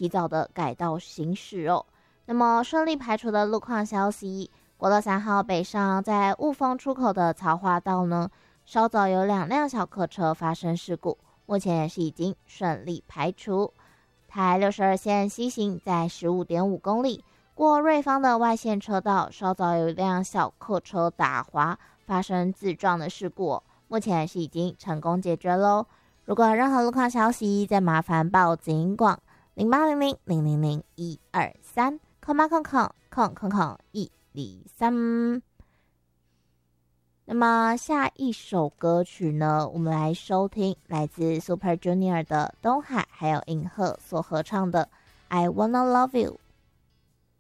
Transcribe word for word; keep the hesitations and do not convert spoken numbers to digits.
提早的改道行驶哦。那么顺利排除的路况消息，国道三号北上在雾峰出口的曹花道呢，稍早有两辆小客车发生事故，目前也是已经顺利排除。台六十二线西行在 十五点五公里，过瑞芳的外线车道，稍早有一辆小客车打滑，发生自撞的事故，目前也是已经成功解决咯。如果有任何路况消息，再麻烦报警广零八零零零零零一二三空八空空空空空一零三。那么下一首歌曲呢，我们来收听来自 Super Junior 的东海还有银赫所合唱的 I Wanna Love You。